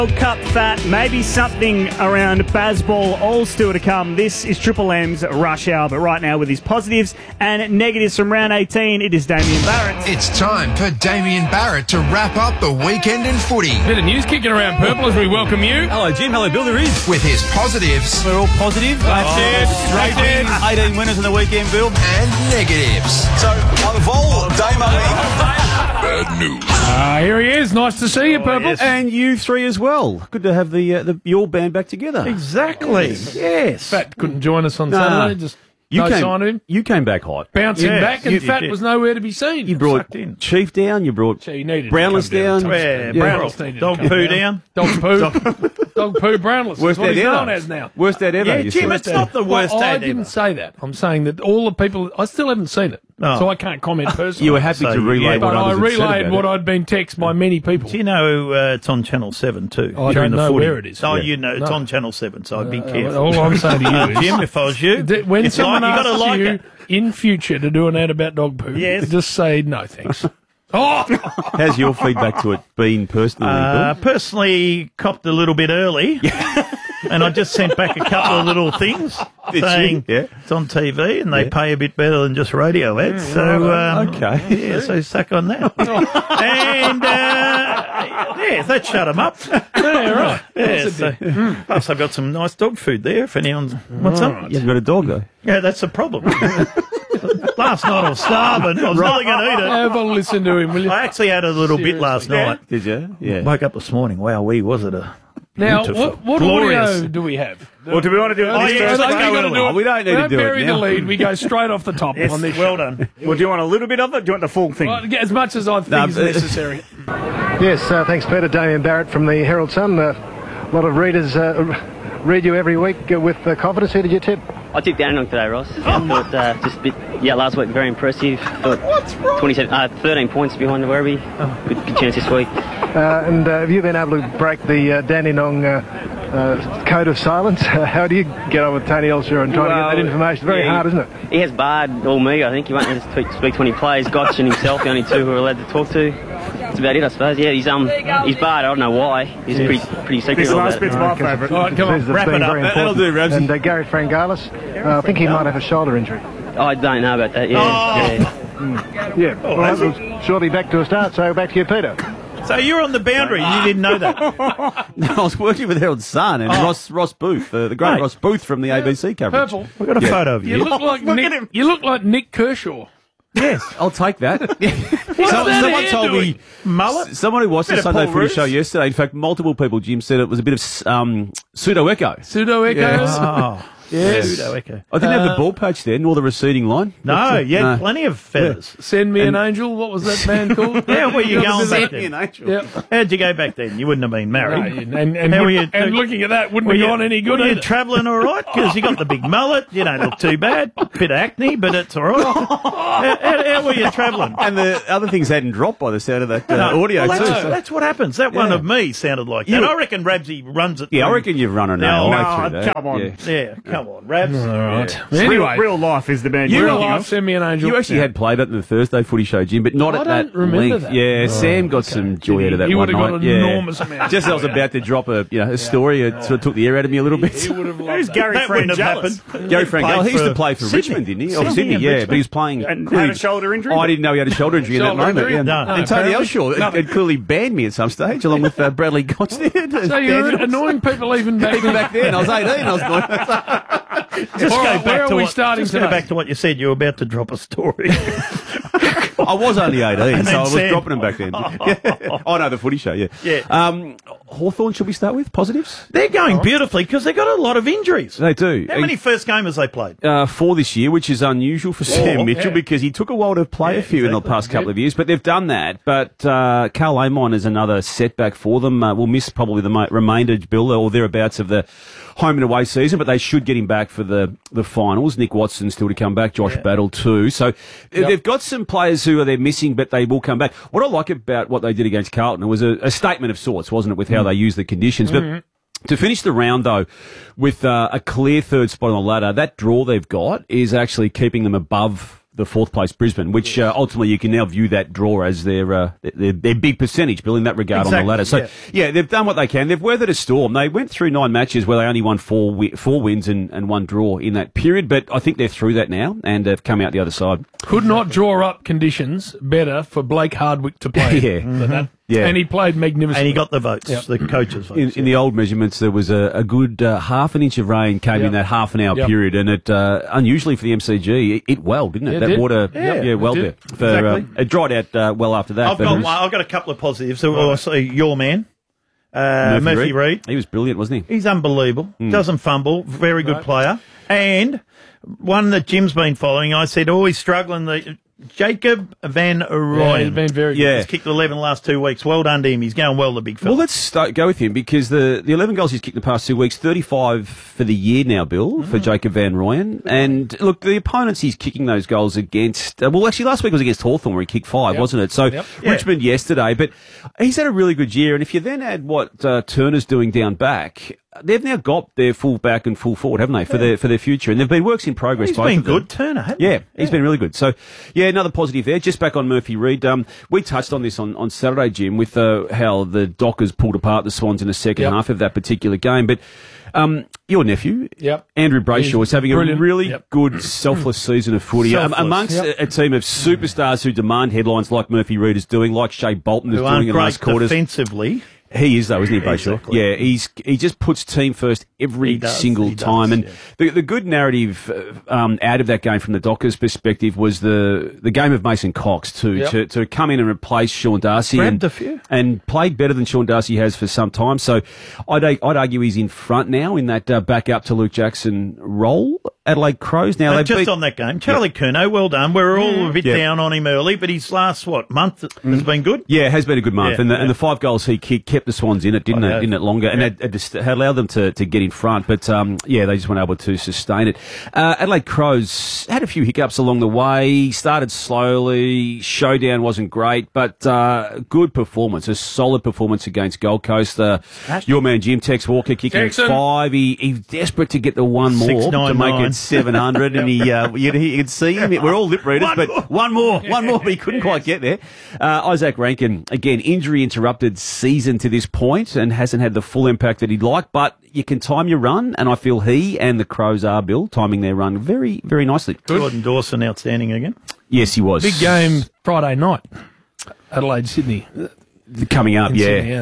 World Cup fat, maybe something around Bazball, all still to come. This is Triple M's Rush Hour, but right now with his positives and negatives from round 18, it is Damien Barrett. It's time for Damien Barrett to wrap up the weekend in footy. Bit of news kicking around Purple as we welcome you. Hello, Jim. Hello, Bill. There is. With his positives We're all positive. That's it. 18 winners on the weekend, Bill. and negatives. So, on the Vol, Damo. Bad news. Here he is. Nice to see you, Purple. And you three as well. Good to have the your band back together. Exactly. Yes. Fat couldn't join us on Nah. Saturday. Just no sign of him. You came back hot. Bouncing Yeah, back, and you Fat did. was nowhere to be seen. You brought Sucked in. Chief down. You brought Gee, he needed to Brownless come down. down. Yeah, Yeah. Brownless needed to Dog come poo down. down. Dog poo. Dog poo Brownless. Worst That's what dad he's ever. known as now. Worst dad ever. Yeah, you Jim, said. it's not the worst I dad didn't ever. say that. I'm saying that all the people... I still haven't seen it, Oh. so I can't comment personally. You were happy So, to relay yeah, what but I others had said relayed about what it. I'd been texted by many people. Do you know it's on Channel 7 too? I during don't the know footy? where it is. Oh, Yeah. you know, it's No. on Channel 7, so I'd be careful. All I'm saying to you is... Jim, if I was you, When it's someone like, you asks got to like you it. in future to do an ad about dog poo, Yes. just say no thanks. Oh! How's your feedback to it been personally, Bill? Personally, copped a little bit early. And I just sent back a couple of little things Did you? saying Yeah. it's on TV and they pay a bit better than just radio ads. So, okay. yeah, so suck on that. And, yeah, that shut them up. Yeah, right. Yeah, so, plus I've got some nice dog food there if anyone's wants some. You've got a dog, though. Yeah, that's the problem. Last night I was starving. I was not going to eat it. Have a listen to him, will you? I actually had a little bit last night. Did you? Yeah. Woke up this morning. Wow, was it a Now, beautiful, what glorious. audio do we have? Well, do we want to do it? Oh, this yeah, first? let's Let's go go early. early. We don't need to do bury it the now. lead. We go straight off the top Yes, on this well show. done. Well, do you want a little bit of it? Do you want the full thing? Well, get as much as I think is but- necessary. Yes, thanks, Peter. Damien Barrett from the Herald Sun. A lot of readers read you every week with confidence. Who did you tip? I tipped Dandenong today, Ross. I thought just a bit, last week very impressive. Thought 13 points behind the Werribee. Good chance this week. And have you been able to break the Dandenong code of silence? How do you get on with Tony Elshaw and trying to get that information? Very hard, isn't it? He has barred all media. I think he won't let us speak to any players. Gotch and himself, the only two who are allowed to talk to. That's about it, I suppose. Yeah, he's barred. I don't know why. He's pretty secretive This about last bit's it. my favourite. All right, come Says on. it's wrap been it up. very That'll important. do, Ramsey. And Gary Frangalis, I think he might have a shoulder injury. I don't know about that. Yeah. Yeah, well, that was surely back to a start, so back to you, Peter. So you're on the boundary. You didn't know that. No, I was working with Herald Sun and Ross Booth, the great Mate. Ross Booth from the ABC coverage. Purple. We've got a photo of you. You look like Nick. You look like Nick Kershaw. Yes, I'll take that. What's that Someone hair told doing? me, Mullet. someone who watched the Bit of Sunday Paul Footy Roos. show yesterday, in fact, multiple people, Jim, said it was a bit of pseudo echo. Pseudo echoes. Oh, Yes. pseudo echo. I didn't have the ball patch there, nor the receding line. No, you had No. plenty of feathers. Send me an angel. What was that band called? Yeah, where you going back Sent me an then? angel. Yep. How'd you go back then? You wouldn't have been married. And How were you- and looking at that wouldn't Were have you, gone any good were you either. travelling all right? Because you got the big mullet. You don't look too bad. Bit of acne, but it's all right. how were you travelling? And the other things hadn't dropped by the sound of that audio, Well, too. that's what happens. That one Yeah. of me sounded like that. I reckon Rabsy runs it. Yeah, I from- reckon you've run an No, hour no, through that. come on. Yeah. Yeah, come on, Rabs. All right. Real, Anyway, real life is the band. you you're real thinking life, of. send me an angel. You actually had played it in the Thursday footy show, Jim, but not I at that don't remember length. that. Yeah, Sam got some joy out of that He one would have night. got an Yeah. enormous amount. Just as I was about to drop a story, it sort of took the air out of me a little bit. He would have Who's loved that. Gary That wouldn't have Frank happened. Gary Frank, Played he used to for play for Sydney. Richmond, didn't he? Oh, Sydney Sydney, and yeah, Richmond. but he was playing. And had a shoulder injury? I didn't know he had a shoulder injury in that Shoulder moment. injury? Yeah. No. And Tony Apparently. Elshaw had clearly banned me at some stage, along with Bradley Gotch there. So you're annoying people even back Even back then, I was 18. I was Just All go right, where back are to we what. starting Just go today? back to what you said. You were about to drop a story. I was only 18, so I was Sam. dropping them back then. Oh, no, the footy show, yeah. Yeah. Hawthorn, should we start with? Positives? They're going beautifully because they've got a lot of injuries. They do. How many first gamers they played? 4 this year, which is unusual for Sam Mitchell yeah. because he took a while to play a few in the past couple of years, but they've done that. But Carl Amon is another setback for them. We'll miss probably the remainder, Bill, or thereabouts of the home and away season, but they should get him back for the finals. Nick Watson still to come back, Josh Battle too. So they've got some players who are they're missing, but they will come back. What I like about what they did against Carlton, it was a statement of sorts, wasn't it, with how they used the conditions. But to finish the round, though, with a clear third spot on the ladder, that draw they've got is actually keeping them above the fourth place Brisbane, which ultimately you can now view that draw as their big percentage, Bill, in that regard on the ladder. So, they've done what they can. They've weathered a storm. They went through 9 matches where they only won four wins and 1 draw in that period, but I think they're through that now and have come out the other side. Could not draw up conditions better for Blake Hardwick to play. Yeah. And he played magnificently. And he got the votes, the coaches' votes. In the old measurements, there was a good half an inch of rain came in that half an hour period, and it unusually for the MCG, it welled, didn't it? That water, welled there. It dried out well after that. I've got a couple of positives. So I see your man, Murphy Reid. He was brilliant, wasn't he? He's unbelievable. Doesn't fumble. Very good player. And one that Jim's been following, I said, he's struggling. Jacob Van Rooyen. He's been very good. He's kicked 11 the last 2 weeks. Well done to him. He's going well, the big fella. Well, let's go with him because the 11 goals he's kicked the past 2 weeks, 35 for the year now, Bill, for Jacob Van Rooyen. And look, the opponents he's kicking those goals against, actually last week was against Hawthorn where he kicked 5, wasn't it? So Richmond yesterday, but he's had a really good year. And if you then add what Turner's doing down back, they've now got their full back and full forward, haven't they, for their future? And they've been works in progress. He's been good, Turner, hasn't he? He's been really good. So, another positive there. Just back on Murphy Reid. We touched on this on Saturday, Jim, with how the Dockers pulled apart the Swans in the second half of that particular game. But your nephew, Andrew Brayshaw, is having a really good, selfless season of footy. Amongst a team of superstars who demand headlines like Murphy Reid is doing, like Shea Bolton is doing in the last quarters. Defensively. He is, though, isn't he, Brayshaw? Exactly. Yeah, he just puts team first every single time. And the good narrative out of that game from the Dockers' perspective was the game of Mason Cox, too, to come in and replace Sean Darcy and played better than Sean Darcy has for some time. So I'd argue he's in front now in that back up to Luke Jackson role. Adelaide Crows. Now on that game, Charlie Curnow, well done. We're all a bit down on him early, but his last month has been good. Yeah, it has been a good month, and the 5 goals he kicked kept the Swans in it, didn't it longer, and it just allowed them to get in front. But they just weren't able to sustain it. Adelaide Crows had a few hiccups along the way. Started slowly. Showdown wasn't great, but good performance, a solid performance against Gold Coast. Your man Jim Tex Walker kicking 5. He's desperate to get the one more to make it 700, and you could see him. We're all lip readers, but one more, but he couldn't quite get there. Isaac Rankin, again, injury interrupted season to this point and hasn't had the full impact that he'd like, but you can time your run, and I feel he and the Crows are, Bill, timing their run very, very nicely. Gordon Dawson outstanding again. Yes, he was. Big game Friday night, Adelaide, Sydney. Coming up,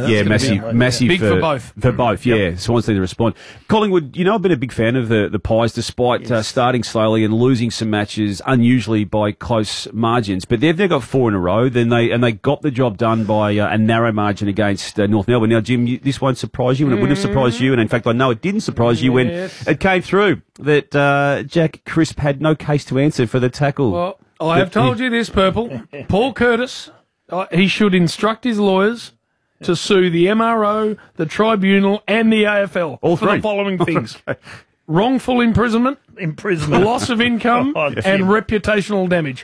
massive. Big for both. For both, Swans need to respond. Collingwood, I've been a big fan of the Pies, despite starting slowly and losing some matches, unusually by close margins. But they've now got 4 in a row. They got the job done by a narrow margin against North Melbourne. Now, Jim, this won't surprise you, and it wouldn't have surprised you. And in fact, I know it didn't surprise you when it came through that Jack Crisp had no case to answer for the tackle. Well, I have told you this, Purple. Paul Curtis. He should instruct his lawyers to sue the MRO, the Tribunal, and the AFL for the following things. Wrongful imprisonment, loss of income, and reputational damage.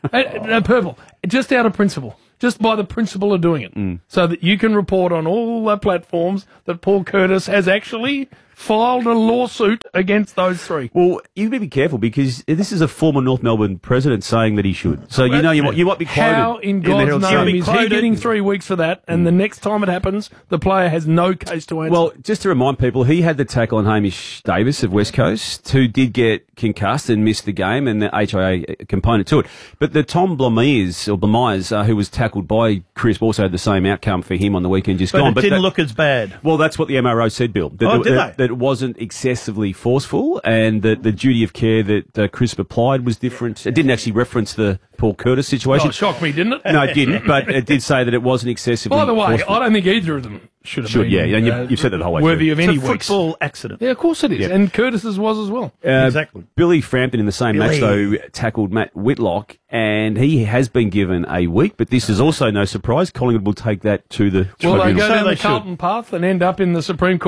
Purple, just out of principle. Just by the principle of doing it. So that you can report on all the platforms that Paul Curtis has actually filed a lawsuit against those 3. Well, you better be careful because this is a former North Melbourne president saying that he should. So you might be quoted. How in God's name is he getting 3 weeks for that, and the next time it happens, the player has no case to answer? Well, just to remind people, he had the tackle on Hamish Davis of West Coast, who did get concussed and missed the game, and the HIA component to it. But the Tom Blamires, who was tackled by Crisp, also had the same outcome for him on the weekend just gone. But it didn't look as bad. Well, that's what the MRO said, Bill. Did they? That it wasn't excessively forceful, and that the duty of care that Crisp applied was different. It didn't actually reference the Paul Curtis situation. It shocked me, didn't it? No, it didn't, but it did say that it wasn't excessively By the way, forceful. I don't think either of them should have been. And you've said that the whole way worthy through. of any It's a football accident. Yeah, of course it is. Yeah. And Curtis's was as well. Exactly. Billy Frampton in the same match, though, tackled Matt Whitlock, and he has been given a week, but this is also no surprise. Collingwood will take that to the tribunal. Well, they go down the Carlton path and end up in the Supreme Court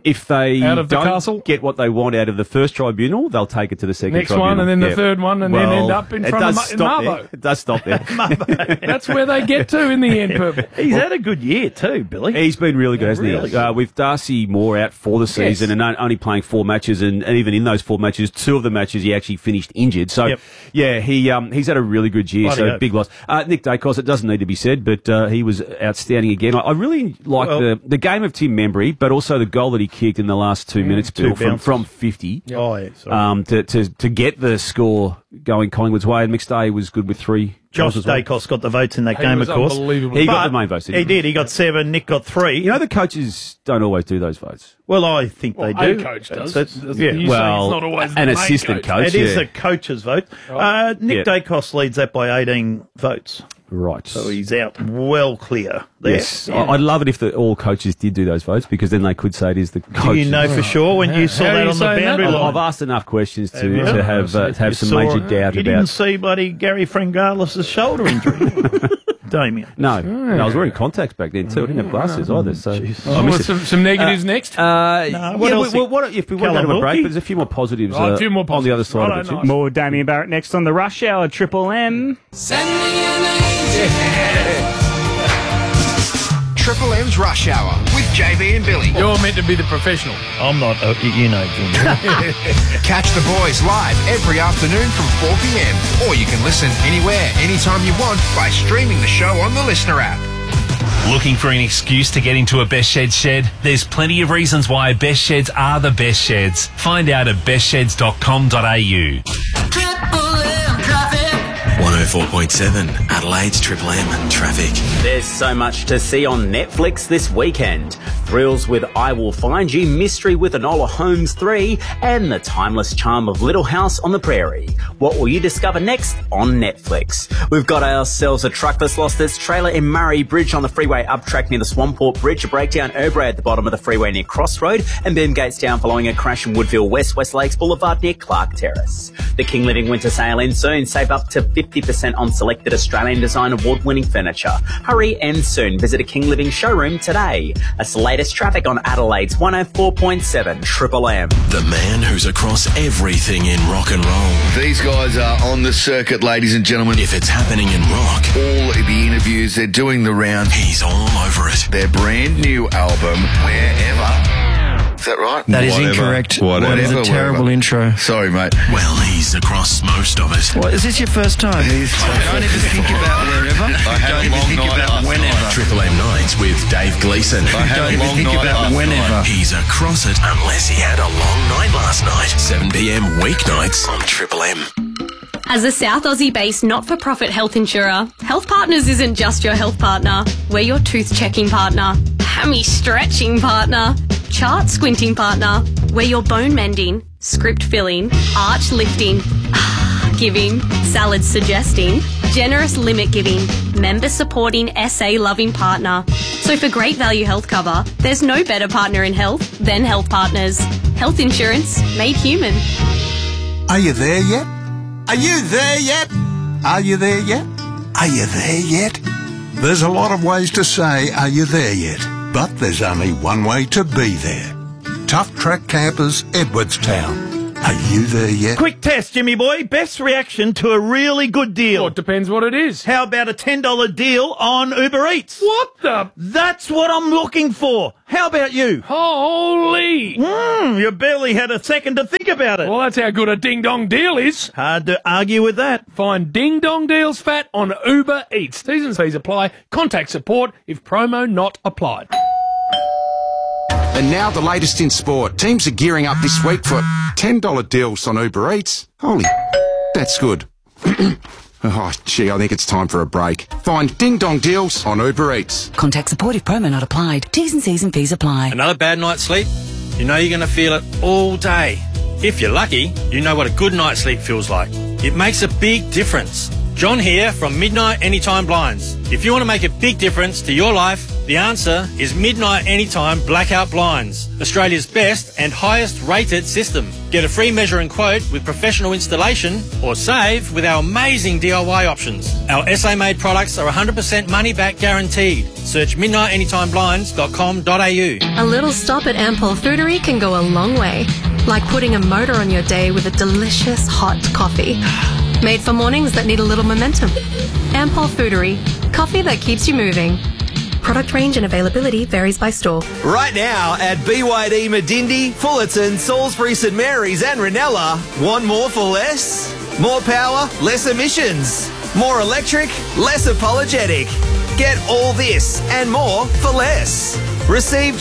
if they Out of the don't castle? get what they want out of the first tribunal, they'll take it to the second Next tribunal. one, and then the Yeah. third one, and then end up in front of Marvo. It does stop there. That's where they get to in the end, Purple. He's had a good year too, Billy. He's been really good, hasn't really he? good. With Darcy Moore out for the season and only playing 4 matches, and even in those 4 matches, 2 of the matches he actually finished injured. So, Yep. yeah, he's had a really good year. Bloody So hope. big loss. Nick Dacos, it doesn't need to be said, but he was outstanding again. I really like the game of Tim Membry, but also the goal that he kicked in the last 2 minutes, Bill, from 50. Oh, yeah. Sorry. To get the score going Collingwood's way, and McStay was good with 3. Josh goals as well. Dacos got the votes in that He game, was of course. unbelievable. He got But the main votes. He did. He got 7. Nick got 3. You know, the coaches don't always do those votes. Well, I think they do. A coach does. Yeah. You say Well, it's not always an the main assistant coach. It is yeah. the coach's vote. Nick Yeah. Dacos leads that by 18 votes. Right. So he's out well clear there. Yes, I'd love it if all coaches did do those votes, because then they could say it is the coach. Do you know for sure when you saw How are that you on the saying that? boundary I've line? asked enough questions to you? have You some saw- major doubt You about. didn't see bloody Gary Frangalis' shoulder injury, Damien. No, I was wearing contacts back then too. I didn't have glasses either, so I Oh, missed it. some negatives next. what Yeah, else? if we want to go to a break, but there's a few more positives, Oh, a few more on the other positives. side Righto, of it. nice. More Damien Barrett next on the Rush Hour, Triple M. Triple M's Rush Hour with JB and Billy. You're meant to be the professional. I'm not, you know, Junior. Catch the boys live every afternoon from 4 p.m. Or you can listen anywhere, anytime you want by streaming the show on the Listener app. Looking for an excuse to get into a Best Sheds shed? There's plenty of reasons why Best Sheds are the best sheds. Find out at bestsheds.com.au. 104.7 Adelaide's Triple M traffic. There's so much to see on Netflix this weekend. Thrills with I Will Find You, Mystery with Enola Holmes 3, and the timeless charm of Little House on the Prairie. What will you discover next on Netflix? We've got ourselves a truck that's lost its trailer in Murray Bridge on the freeway up track near the Swamport Bridge, a breakdown Erbray at the bottom of the freeway near Crossroad, and Bim Gates down following a crash in Woodville West, West Lakes Boulevard near Clark Terrace. The King Living Winter Sale ends soon. Save up to 50% on selected Australian design award-winning furniture. Hurry and soon. Visit a King Living showroom today. That's the latest traffic on Adelaide's 104.7 Triple M. The man who's across everything in rock and roll. These guys are on the circuit, ladies and gentlemen. If it's happening in rock, All the interviews, they're doing the rounds. he's all over it. Their brand new album, Wherever. Is that right? That is incorrect. That is a terrible intro. Sorry, mate. Well, he's across most of it. What, is this your first time? Don't ever think about wherever. I had Don't a even long think night about last whenever. Triple M Nights with Dave Gleeson. I had Don't a even long think night about last whenever. night. He's across it unless he had a long night last night. 7 p.m. weeknights on Triple M. As a South Aussie-based not-for-profit health insurer, Health Partners isn't just your health partner. We're your tooth-checking partner, hammy-stretching partner, chart-squinting partner. We're your bone-mending, script-filling, arch-lifting, giving, salad-suggesting, generous limit-giving, member-supporting, SA-loving partner. So for great value health cover, there's no better partner in health than Health Partners. Health insurance made human. Are you there yet? Are you there yet? Are you there yet? Are you there yet? There's a lot of ways to say, are you there yet? But there's only one way to be there. Tough Track Campers, Edwardstown. Are you there yet? Quick test, Jimmy boy. Best reaction to a really good deal. Well, it depends what it is. How about a $10 deal on Uber Eats? What the? That's what I'm looking for. How about you? Holy! You barely had a second to think about it. Well, that's how good a ding-dong deal is. Hard to argue with that. Find Ding Dong Deals Fat on Uber Eats. T's and C's apply. Contact support if promo not applied. And now the latest in sport. Teams are gearing up this week for $10 deals on Uber Eats. Holy, that's good. Oh, gee, I think it's time for a break. Find Ding Dong Deals on Uber Eats. Contact support if promo not applied. T's and C's and fees apply. Another bad night's sleep? You know you're going to feel it all day. If you're lucky, you know what a good night's sleep feels like. It makes a big difference. John here from Midnight Anytime Blinds. If you want to make a big difference to your life, The answer is Midnight Anytime Blackout Blinds, Australia's best and highest rated system. Get a free measure and quote with professional installation or save with our amazing DIY options. Our SA-made products are 100% money back guaranteed. Search midnightanytimeblinds.com.au. A little stop at Ampol Foodery can go a long way. Like putting a motor on your day with a delicious hot coffee. Made for mornings that need a little momentum. Ampol Foodery. Coffee that keeps you moving. Product range and availability varies by store. Right now at BYD Medindi, Fullerton, Salisbury, St Mary's and Ranella. Want more for less? More power, less emissions. More electric, less apologetic. Get all this and more for less. Receive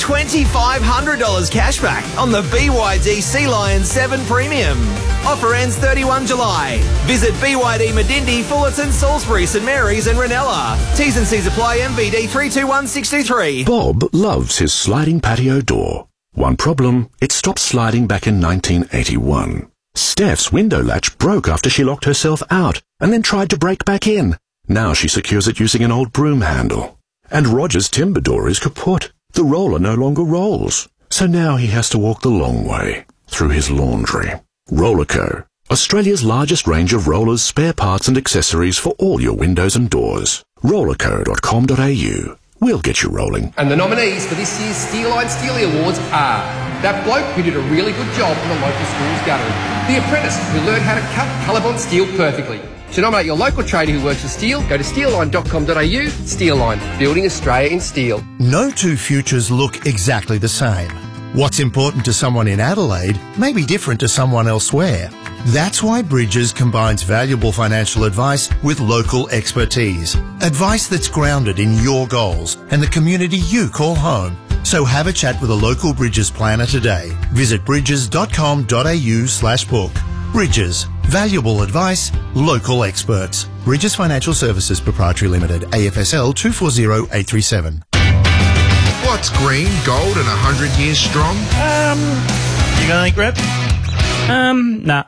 $2,500 cash back on the BYD Sea Lion 7 Premium. Offer ends 31 July. Visit BYD Medindi, Fullerton, Salisbury, St Mary's and Ranella. T's and C's apply. MVD 321623. Bob loves his sliding patio door. One problem, it stopped sliding back in 1981. Steph's window latch broke after she locked herself out and then tried to break back in. Now she secures it using an old broom handle. And Roger's timber door is kaput. The roller no longer rolls. So now he has to walk the long way through his laundry. Rollerco, Australia's largest range of rollers, spare parts and accessories for all your windows and doors. Rollerco.com.au. We'll get you rolling. And the nominees for this year's Steeline Steely Awards are that bloke who did a really good job on the local school's guttering, the apprentice who learned how to cut Colorbond steel perfectly. To nominate your local trader who works with steel, go to steelline.com.au. Steelline, building Australia in steel. No two futures look exactly the same. What's important to someone in Adelaide may be different to someone elsewhere. That's why Bridges combines valuable financial advice with local expertise. Advice that's grounded in your goals and the community you call home. So have a chat with a local Bridges planner today. Visit bridges.com.au/book. Bridges. Valuable advice, local experts. Bridges Financial Services Proprietary Limited, AFSL 240837. What's green, gold and 100 years strong? You got anything, Rep? Nah.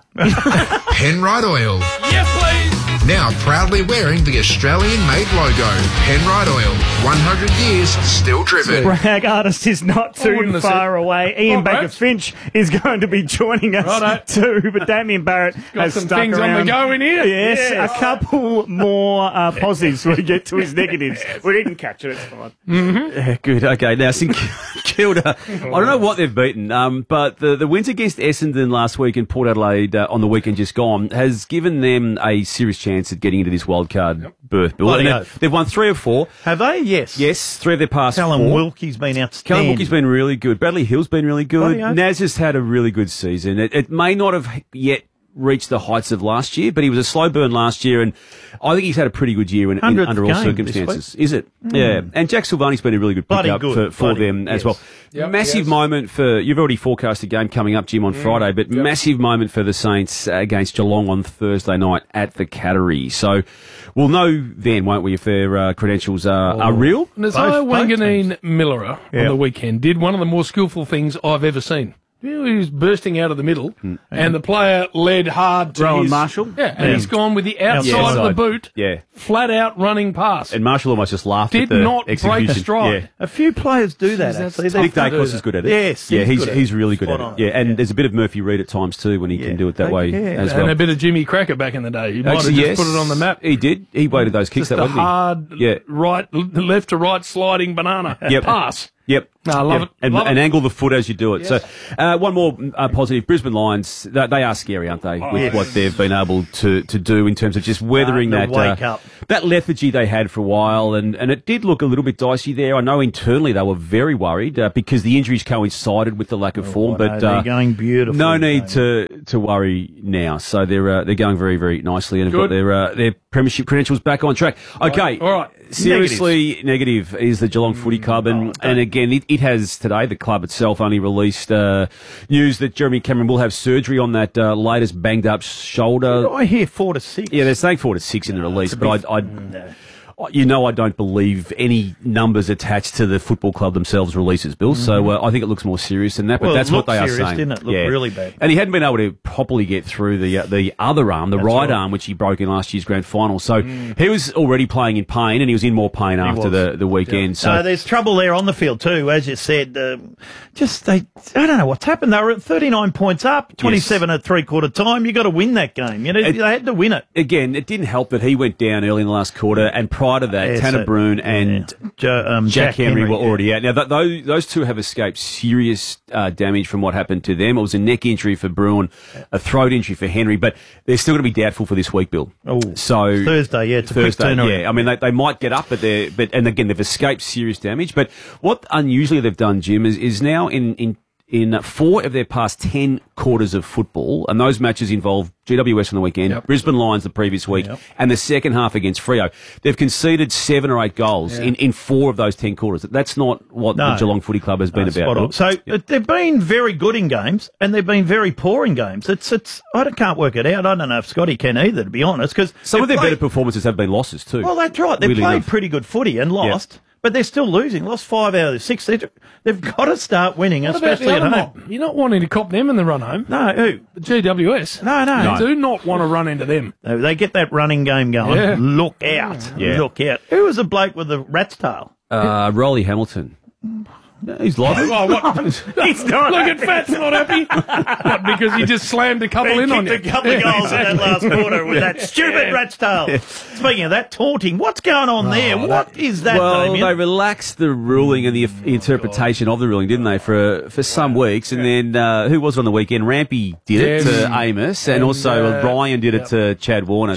Penrite Oil. Yes, please. Now proudly wearing the Australian-made logo. Penrite Oil. 100 years, still driven. Brag artist is not too far away. Ian Baker Finch is going to be joining us too, but Damien Barrett has some stuck things around. on the go in here. Yes, a couple more positives when we get to his negatives. We didn't catch it, it's fine. Yeah, good. Okay, now St Kilda, I don't know what they've beaten, but the wins against Essendon last week and Port Adelaide on the weekend just gone has given them a serious chance at getting into this wildcard berth. Bill. They've won 3 or 4. Have they? Yes. Yes, 3 of their past 4. Callum Wilkie's been outstanding. Callum Wilkie's been really good. Bradley Hill's been really good. Bloody Naz has had a really good season. It may not have yet reached the heights of last year, but he was a slow burn last year, and I think he's had a pretty good year under all circumstances. Is it? Yeah. And Jack Silvani's been a really good pickup for them as well. Yep, massive moment for, you've already forecast a game coming up, Jim, on Friday, but massive moment for the Saints against Geelong on Thursday night at the Cattery. So we'll know then, won't we, if their credentials are real? Nazar Wanganeen Millerer on the weekend did one of the more skillful things I've ever seen. He was bursting out of the middle, and the player led hard to Rowan Marshall. Yeah, and he's gone with the outside of the boot, flat out running pass. And Marshall almost just laughed at the Did not execution. break a stride. Yeah. A few players do that, actually. Nick Dacos is good at it. Yes. Yeah, he's really good at it. Yeah, and there's a bit of Murphy Reid at times too when he can do it that way as well. And a bit of Jimmy Cracker back in the day. He might have just put it on the map. He did. He weighted those kicks just that a wasn't he? hard left to right sliding banana pass. Yep. No, I love it. And angle the foot as you do it. Yes. So, one more positive. Brisbane Lions, they are scary, aren't they, with what they've been able to do in terms of just weathering that lethargy they had for a while. And it did look a little bit dicey there. I know internally they were very worried because the injuries coincided with the lack of form. But they're going beautifully. No need to worry now. So they're going very, very nicely and have got their premiership credentials back on track. Okay. All right. Seriously negative is the Geelong Footy Club, and again, it has today, the club itself only released news that Jeremy Cameron will have surgery on that latest banged up shoulder. I hear 4 to 6. Yeah, they're saying 4 to 6 in the release, but You know, I don't believe any numbers attached to the football club themselves releases, Bill. So I think it looks more serious than that. But Well, that's it what they looked are serious, saying. didn't it? Looked really bad. And he hadn't been able to properly get through the other arm, the right arm, which he broke in last year's grand final. So he was already playing in pain, and he was in more pain after the weekend. So there's trouble there on the field too, as you said. I don't know what's happened. They were at 39 points up, 27 at three-quarter time. You got to win that game. You know, they had to win it. Again, it didn't help that he went down early in the last quarter, and prior to that, Tanner Bruhn and Jack Henry were already out. Now, those two have escaped serious damage from what happened to them. It was a neck injury for Bruhn, a throat injury for Henry, but they're still going to be doubtful for this week, Bill. Oh, so Thursday, it's a quick turnaround. Yeah, I mean, they might get up, but and again, they've escaped serious damage. But what unusually they've done, Jim, is now in 4 of their past 10 quarters of football, and those matches involve GWS on the weekend, Brisbane Lions the previous week, and the second half against Freo. They've conceded 7 or 8 goals in 4 of those 10 quarters. That's not what the Geelong Footy Club has been about. So they've been very good in games, and they've been very poor in games. I can't work it out. I don't know if Scotty can either, to be honest, because some of their better performances have been losses too. Well, that's right. They've played pretty good footy and lost. But they're still losing. Lost 5 out of 6. They've got to start winning, What especially about at the home. other mob? You're not wanting to cop them in the run home. No, who? The GWS. No. You do not want to run into them. No, they get that running game going. Yeah. Look out. Look out. Who was the bloke with the rat's tail? Rolly Hamilton. He's lively. He's not. Look at Fat's not happy. What, because he just slammed a couple in on you. He kicked a couple of goals in that last quarter with that stupid rat's tail. Speaking of that, taunting. What's going on there? What is that, Well, Damien? they relaxed the ruling and the interpretation of the ruling, didn't they, for some weeks? And then, who was on the weekend? Rampy did it to Amos, and also Ryan did it to Chad Warner.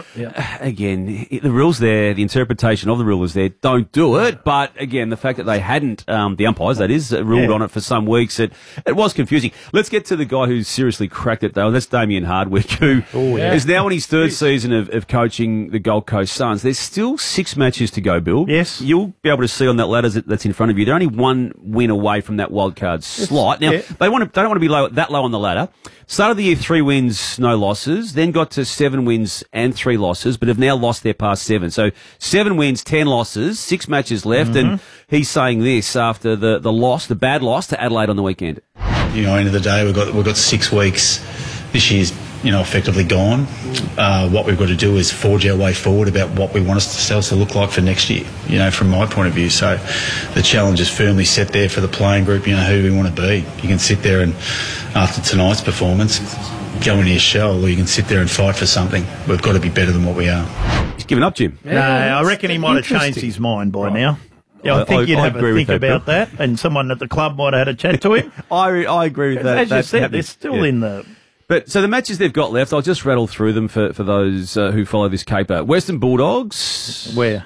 Again, the rules there, the interpretation of the rule is there. Don't do it. But again, the fact that they hadn't, the umpires, that is, ruled on it for some weeks, it was confusing. Let's get to the guy who's seriously cracked it, though. That's Damien Hardwick, who is now in his 3rd season of coaching the Gold Coast Suns. There's still 6 matches to go, Bill. Yes. You'll be able to see on that ladder that's in front of you. They're only 1 win away from that wild card slot. Now, they don't want to be that low on the ladder. Started the year 3 wins, no losses, then got to 7 wins and 3 losses, but have now lost their past 7. So 7 wins, 10 losses, 6 matches left, and he's saying this after the bad loss to Adelaide on the weekend. End of the day, we've got 6 weeks. This year's effectively gone. What we've got to do is forge our way forward about what we want ourselves to look like for next year, from my point of view. So the challenge is firmly set there for the playing group, who we want to be. You can sit there and, after tonight's performance, go into your shell, or you can sit there and fight for something. We've got to be better than what we are. He's given up, Jim. No, I reckon he might have changed his mind by now. Yeah, I think you'd have a think about that, and someone at the club might have had a chat to him. I agree with that. As you said, they're still in the... But so the matches they've got left, I'll just rattle through them for those who follow this caper. Western Bulldogs. Where?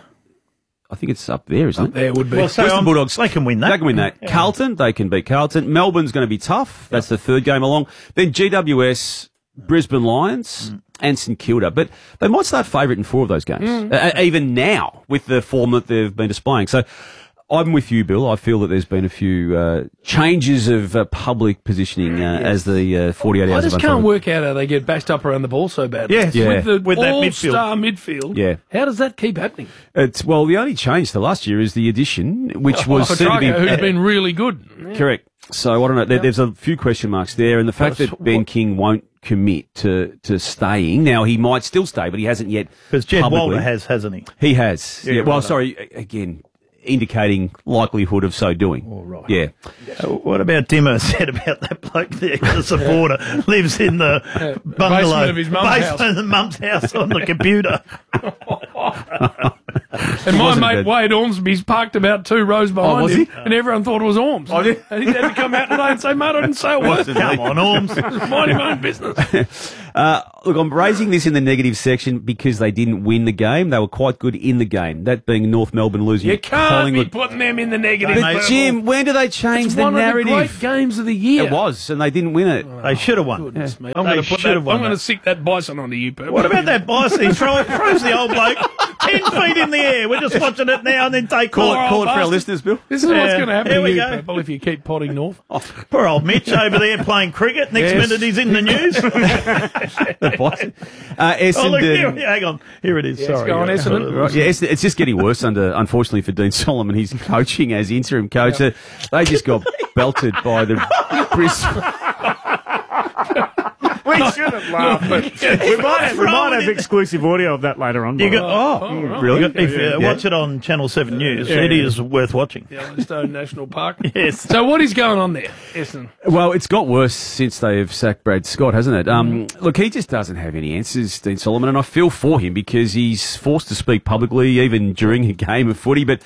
I think it's up there, isn't it? There would be. Well, so Western Bulldogs. They can win that. They can win that. Yeah. Carlton, they can beat Carlton. Melbourne's going to be tough. That's the 3rd game along. Then GWS, Brisbane Lions, and St Kilda. But they might start favourite in 4 of those games, even now, with the form that they've been displaying. So I'm with you, Bill. I feel that there's been a few changes of public positioning as the 48 hours. I just can't work out how they get bashed up around the ball so badly. Yes, with that midfield. all-star midfield. Yeah. How does that keep happening? The only change to last year is the addition, which was Petrarca, who's been really good. Yeah. Correct. So I don't know. There's a few question marks there, and the fact that Ben King won't commit to staying. Now, he might still stay, but he hasn't yet. Because Jed Walter has, hasn't he? He has. Yeah, Well, sorry, again, indicating likelihood of so doing. Oh, right. Yeah. What about Dimmer said about that bloke there, the supporter, lives in the bungalow, basement of his mum's house. of the mum's house on the computer. And my mate Wade Ormsby's parked about 2 rows behind was him, he? and everyone thought it was Orms. And he had to come out today and say, mate, I didn't say a word. Come on, Orms. Mind your own business. Look, I'm raising this in the negative section because they didn't win the game. They were quite good in the game. That being North Melbourne losing. You can't be putting them in the negative. But Jim, when do they change the narrative? One of the great games of the year. It was, and they didn't win it. They should have won. Goodness me. I'm going to stick that bison onto you, Purple. What about that bison? He throws the old bloke 10 feet in the air. We're just watching it now and then take Call off. it for our listeners, Bill. This is what's going to happen Here to we you go. people if you keep potting north. Poor old Mitch over there playing cricket. Next Yes. minute he's in the news. Essendon. Hang on. Here it is. Yes, Sorry. go on, Essendon. Right, yeah, it's just getting worse unfortunately, for Dean Solomon. He's coaching as interim coach. They just got belted by the Brisbane. We shouldn't laugh. We might have exclusive audio of that later on. You got, really? Watch it on Channel 7 News. It is worth watching. Yellowstone National Park. Yes. So what is going on there, Essendon? Well, it's got worse since they've sacked Brad Scott, hasn't it? Look, he just doesn't have any answers, Dean Solomon, and I feel for him because he's forced to speak publicly even during a game of footy. But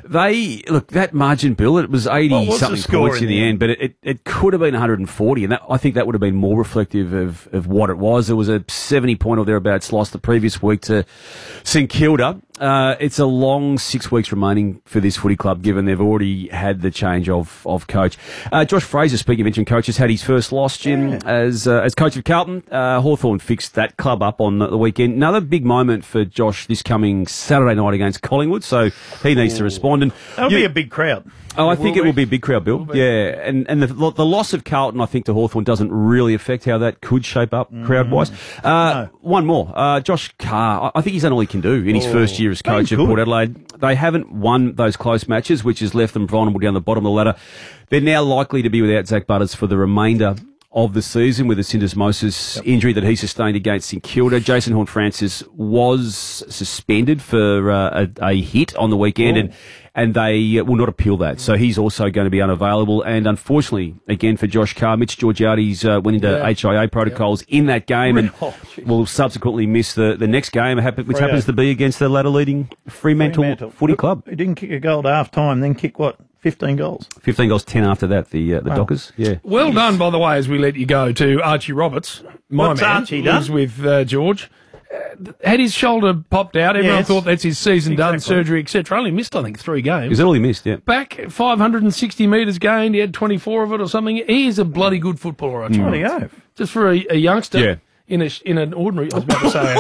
that margin, Bill, it was 80-something points in the end, but it could have been 140, and I think that would have been more reflective of what it was. It was a 70-point or thereabouts loss the previous week to St Kilda. It's a long 6 weeks remaining for this footy club, given they've already had the change of coach. Josh Fraser, speaking of mentioned coaches, had his first loss, Jim, as coach of Carlton. Hawthorn fixed that club up on the weekend. Another big moment for Josh this coming Saturday night against Collingwood, so he needs to respond. And That'll be a big crowd. Oh, I think it will be a big crowd, Bill. Yeah, and the loss of Carlton, I think, to Hawthorn doesn't really affect how that could shape up crowd-wise. One more. Josh Carr, I think he's done all he can do in his first year as coach of Port Adelaide. They haven't won those close matches, which has left them vulnerable down the bottom of the ladder. They're now likely to be without Zach Butters for the remainder of the season with a syndesmosis injury that he sustained against St Kilda. Jason Horne-Francis was suspended for a hit on the weekend, and they will not appeal that. So he's also going to be unavailable. And unfortunately, again for Josh Carr, Mitch Georgiades went into HIA protocols in that game and will subsequently miss the next game, which happens to be against the ladder-leading Fremantle Footy Club. He didn't kick a goal at half-time, then kick what? 15 goals. 15 goals, 10 after that, the Dockers. Yeah. Well done, by the way, as we let you go, to Archie Roberts. What's Archie done? Who's with George. Had his shoulder popped out. Everyone thought that's his season done, surgery, etc. Only missed, I think, 3 games. Is that all he missed? Yeah. Back 560 metres gained. He had 24 of it or something. He is a bloody good footballer, I tell you. Just for a youngster in an ordinary, I was about to say.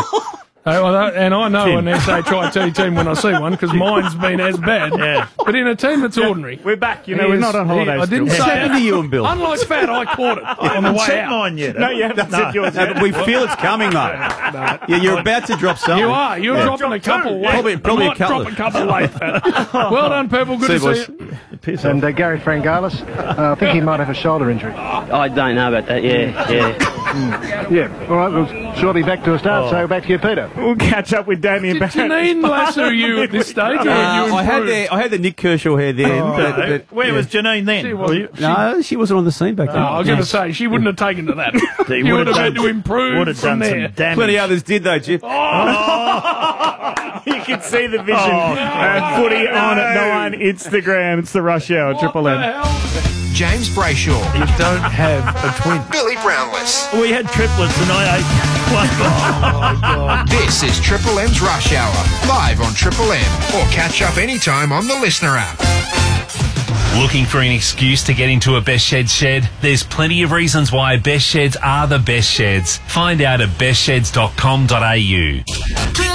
And I know an SHIT team when I see one because mine's been as bad. Yeah. But in a team that's ordinary. We're back. We're not on holidays. I didn't still. say to you and Bill. Unlike Fat, I caught it on the way out. Mine yet. No, you haven't said yours yet. But we feel it's coming, though. Yeah, you're about to drop something. You are. You're dropping a couple late. Probably a couple. Drop a couple late, Fat. Well done, Purple. Good to see you. And Gary Frangalis, I think he might have a shoulder injury. I don't know about that, yeah. Yeah, all right, we'll shortly back to a start, so back to you, Peter. We'll catch up with Damien Barrett. Did Janine lasso you at this stage? I had the Nick Kershaw hair then. But where was Janine then? No, she wasn't on the scene back then. I was going to say, she wouldn't have taken to that. You would have had to improve from there. Plenty others did, though, Jim. You can see the vision and footy on at 9 Instagram. It's the Rush Hour, Triple M. James Brayshaw. You don't have a twin. Billy Brownless. We had triplets and I ate one. Oh, God. This is Triple M's Rush Hour, live on Triple M, or catch up anytime on the Listener app. Looking for an excuse to get into a Best Sheds shed? There's plenty of reasons why Best Sheds are the best sheds. Find out at bestsheds.com.au.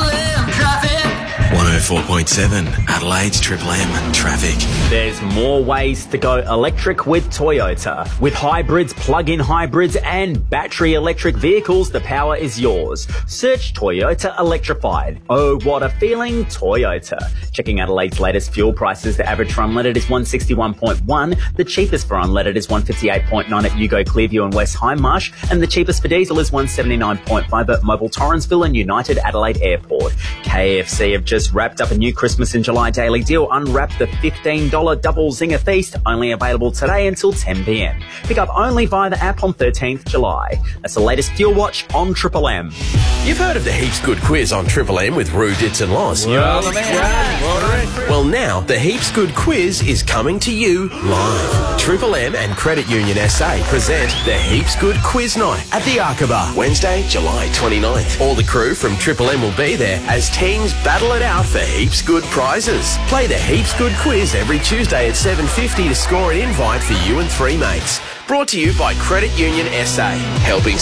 104.7 Adelaide's Triple M traffic. There's more ways to go electric with Toyota. With hybrids, plug-in hybrids and battery electric vehicles, the power is yours. Search Toyota Electrified. Oh, what a feeling, Toyota. Checking Adelaide's latest fuel prices, the average for unleaded is 161.1, the cheapest for unleaded is 158.9 at Yugo, Clearview and West Hindmarsh, and the cheapest for diesel is 179.5 at Mobile Torrensville and United Adelaide Airport. KFC have just wrapped up a new Christmas in July daily deal. Unwrap the $15 double zinger feast, only available today until 10 p.m. Pick up only via the app on 13th July. That's the latest Fuel Watch on Triple M. You've heard of the Heaps Good Quiz on Triple M with Roo, Dits and Loz. Well, now the Heaps Good Quiz is coming to you live. Triple M and Credit Union SA present the Heaps Good Quiz Night at the Arkaba, Wednesday, July 29th. All the crew from Triple M will be there as teams battle it out for Heaps Good prizes. Play the Heaps Good Quiz every Tuesday at 7:50 to score an invite for you and 3 mates. Brought to you by Credit Union SA, helping